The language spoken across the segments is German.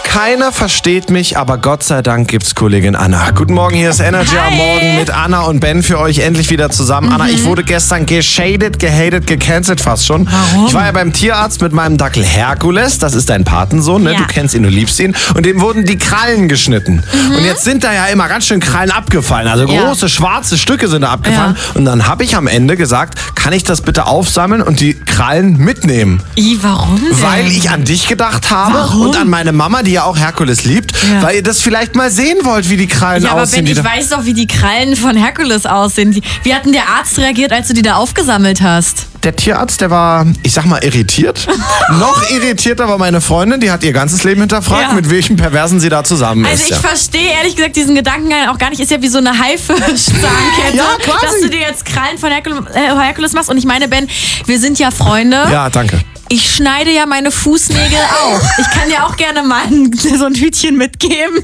Keiner versteht mich, aber Gott sei Dank gibt's Kollegin Anna. Guten Morgen, hier ist Energy am Morgen mit Anna und Ben für euch endlich wieder zusammen. Anna, ich wurde gestern geschadet, gehatet, gecancelt fast schon. Warum? Ich war ja beim Tierarzt mit meinem Dackel Herkules, das ist dein Patensohn, ne? Ja. Du kennst ihn, du liebst ihn. Und dem wurden die Krallen geschnitten. Und jetzt sind da ja immer ganz schön Krallen abgefallen. Also große, schwarze Stücke sind da abgefallen. Ja. Und dann habe ich am Ende gesagt, kann ich das bitte aufsammeln und die Krallen mitnehmen? Warum denn? Weil ich an dich gedacht habe und an meine Mama, die ja auch Herkules liebt, weil ihr das vielleicht mal sehen wollt, wie die Krallen Ja, aber aussehen. Ben, ich weiß doch, wie die Krallen von Herkules aussehen. Wie hat denn der Arzt reagiert, als du die da aufgesammelt hast? Der Tierarzt, der war, ich sag mal, irritiert. Noch irritierter war meine Freundin, die hat ihr ganzes Leben hinterfragt, mit welchen Perversen sie da zusammen Also ist. ich verstehe ehrlich gesagt diesen Gedankengang auch gar nicht. Ist ja wie so eine Haifisch-Zahnkette, Ja, quasi. dass du dir jetzt Krallen von Herkules machst. Und ich meine, Ben, wir sind ja Freunde. Ja, danke. Ich schneide ja meine Fußnägel auch. Ich kann dir auch gerne mal so ein Hütchen mitgeben.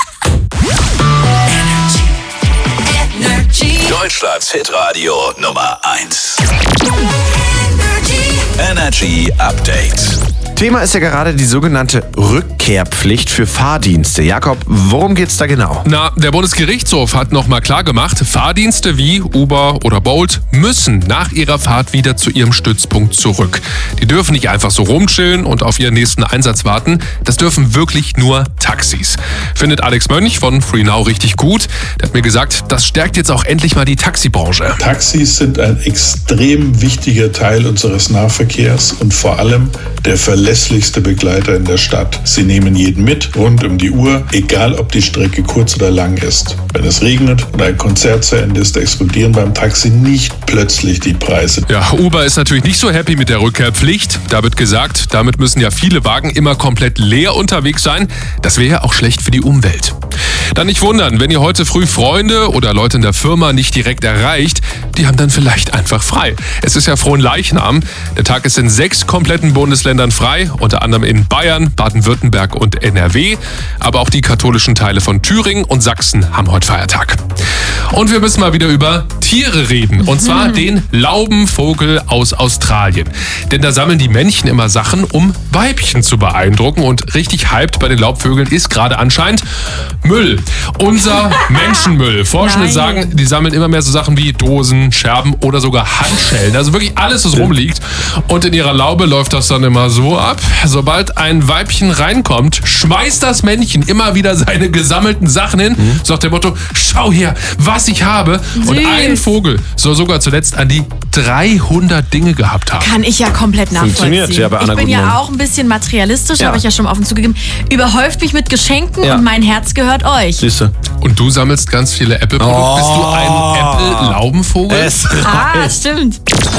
Deutschlands Hitradio Nummer 1. Energy Update. Thema ist ja gerade die sogenannte Rückkehrpflicht für Fahrdienste. Jakob, worum geht's da genau? Na, der Bundesgerichtshof hat nochmal klargemacht, Fahrdienste wie Uber oder Bolt müssen nach ihrer Fahrt wieder zu ihrem Stützpunkt zurück. Die dürfen nicht einfach so rumchillen und auf ihren nächsten Einsatz warten. Das dürfen wirklich nur Taxis. Findet Alex Mönch von FreeNow richtig gut. Der hat mir gesagt, das stärkt jetzt auch endlich mal die Taxibranche. Taxis sind ein extrem wichtiger Teil unseres Nahverkehrs und vor allem der verlässlichste Begleiter in der Stadt. Sie nehmen jeden mit, rund um die Uhr, egal ob die Strecke kurz oder lang ist. Wenn es regnet oder ein Konzert zu Ende ist, explodieren beim Taxi nicht plötzlich die Preise. Ja, Uber ist natürlich nicht so happy mit der Rückkehrpflicht. Da wird gesagt, damit müssen ja viele Wagen immer komplett leer unterwegs sein. Das wäre ja auch schlecht für die Umwelt. Dann nicht wundern, wenn ihr heute früh Freunde oder Leute in der Firma nicht direkt erreicht, die haben dann vielleicht einfach frei. Es ist ja Fronleichnam. Der Tag ist in 6 kompletten Bundesländern frei, unter anderem in Bayern, Baden-Württemberg und NRW. Aber auch die katholischen Teile von Thüringen und Sachsen haben heute Feiertag. Und wir müssen mal wieder über Tiere reden. Und zwar den Laubenvogel aus Australien. Denn da sammeln die Männchen immer Sachen, um Weibchen zu beeindrucken. Und richtig hyped bei den Laubvögeln ist gerade anscheinend Müll. Unser Menschenmüll. Forschende sagen, die sammeln immer mehr so Sachen wie Dosen, Scherben oder sogar Handschellen. Also wirklich alles, was rumliegt. Und in ihrer Laube läuft das dann immer so ab. Sobald ein Weibchen reinkommt, schmeißt das Männchen immer wieder seine gesammelten Sachen hin. So nach dem Motto, schau her, was ich habe. Und ein Vogel soll sogar zuletzt an die 300 Dinge gehabt haben. Kann ich ja komplett nachvollziehen. Funktioniert, ja, bei Anna, ich bin guten ja Morgen. auch ein bisschen materialistisch, Ja. habe ich ja schon offen zugegeben. Überhäuft mich mit Geschenken und mein Herz gehört euch. Siehste. Und du sammelst ganz viele Apple-Produkte. Bist du ein Apple-Laubenvogel? Es Ah, stimmt.